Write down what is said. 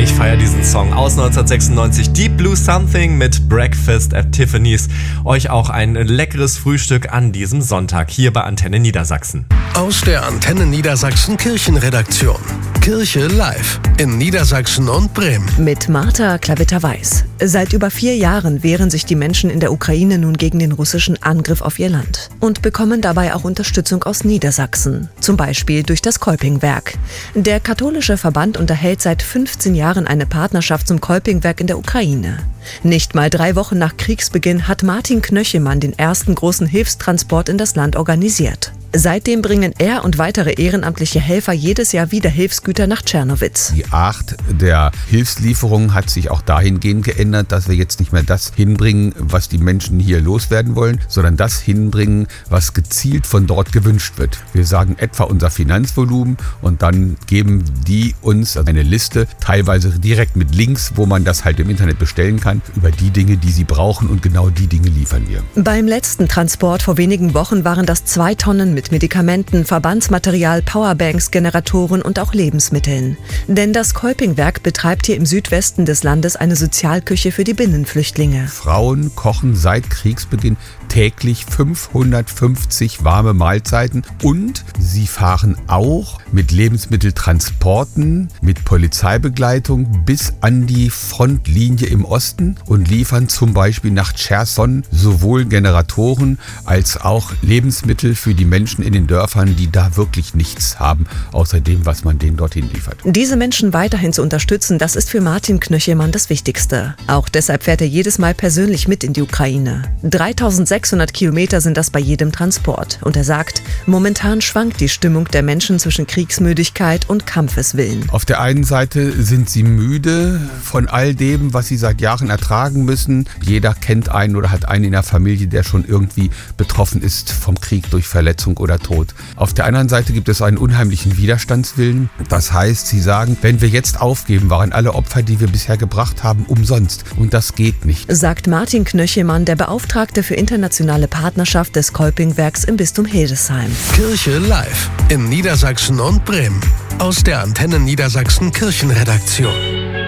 Ich feiere diesen Song aus 1996. Deep Blue Something mit Breakfast at Tiffany's. Euch auch ein leckeres Frühstück an diesem Sonntag hier bei Antenne Niedersachsen. Aus der Antenne Niedersachsen Kirchenredaktion. Kirche live in Niedersachsen und Bremen. Mit Martha Klavitter-Weiß. Seit über 4 Jahren wehren sich die Menschen in der Ukraine nun gegen den russischen Angriff auf ihr Land und bekommen dabei auch Unterstützung aus Niedersachsen, zum Beispiel durch das Kolpingwerk. Der katholische Verband unterhält seit 15 Jahren eine Partnerschaft zum Kolpingwerk in der Ukraine. Nicht mal 3 Wochen nach Kriegsbeginn hat Martin Knöchemann den ersten großen Hilfstransport in das Land organisiert. Seitdem bringen er und weitere ehrenamtliche Helfer jedes Jahr wieder Hilfsgüter nach Czernowitz. Die Art der Hilfslieferung hat sich auch dahingehend geändert, dass wir jetzt nicht mehr das hinbringen, was die Menschen hier loswerden wollen, sondern das hinbringen, was gezielt von dort gewünscht wird. Wir sagen etwa unser Finanzvolumen und dann geben die uns eine Liste, teilweise direkt mit Links, wo man das halt im Internet bestellen kann, über die Dinge, die sie brauchen, und genau die Dinge liefern wir. Beim letzten Transport vor wenigen Wochen waren das 2 Tonnen mit Medikamenten, Verbandsmaterial, Powerbanks, Generatoren und auch Lebensmitteln. Denn das Kolpingwerk betreibt hier im Südwesten des Landes eine Sozialküche für die Binnenflüchtlinge. Frauen kochen seit Kriegsbeginn täglich 550 warme Mahlzeiten und sie fahren auch mit Lebensmitteltransporten, mit Polizeibegleitung bis an die Frontlinie im Osten und liefern zum Beispiel nach Cherson sowohl Generatoren als auch Lebensmittel für die Menschen in den Dörfern, die da wirklich nichts haben, außer dem, was man denen dorthin liefert. Diese Menschen weiterhin zu unterstützen, das ist für Martin Knöchemann das Wichtigste. Auch deshalb fährt er jedes Mal persönlich mit in die Ukraine. 3600 Kilometer sind das bei jedem Transport. Und er sagt, momentan schwankt die Stimmung der Menschen zwischen Kriegsmüdigkeit und Kampfeswillen. Auf der einen Seite sind sie müde von all dem, was sie seit Jahren ertragen müssen. Jeder kennt einen oder hat einen in der Familie, der schon irgendwie betroffen ist vom Krieg durch Verletzung oder Tod. Auf der anderen Seite gibt es einen unheimlichen Widerstandswillen. Das heißt, sie sagen, wenn wir jetzt aufgeben, waren alle Opfer, die wir bisher gebracht haben, umsonst. Und das geht nicht. Sagt Martin Knöchemann, der Beauftragte für internationale Partnerschaft des Kolpingwerks im Bistum Hildesheim. Kirche live in Niedersachsen und Bremen. Aus der Antenne Niedersachsen Kirchenredaktion.